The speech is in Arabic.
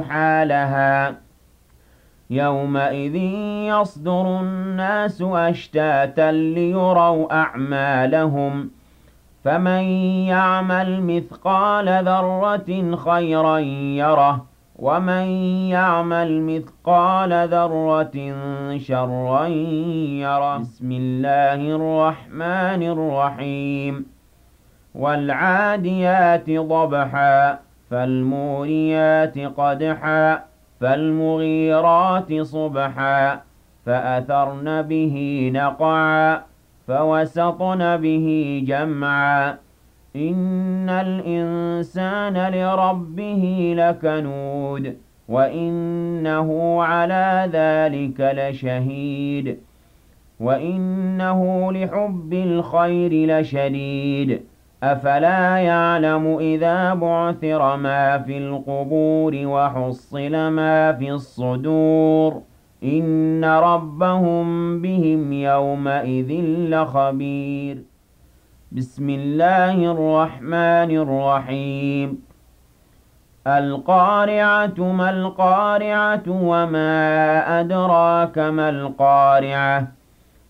حالها يومئذ يصدر الناس أشتاتا ليروا أعمالهم فمن يعمل مثقال ذرة خيرا يره ومن يعمل مثقال ذرة شرا يره بسم الله الرحمن الرحيم والعاديات ضبحا فالموريات قدحا فالمغيرات صبحا فأثرن به نقعا فوسطن به جمعا إن الإنسان لربه لكنود وإنه على ذلك لشهيد وإنه لحب الخير لشديد أفلا يعلم إذا بعثر ما في القبور وحصل ما في الصدور إن ربهم بهم يومئذ لخبير بسم الله الرحمن الرحيم القارعة ما القارعة وما أدراك ما القارعة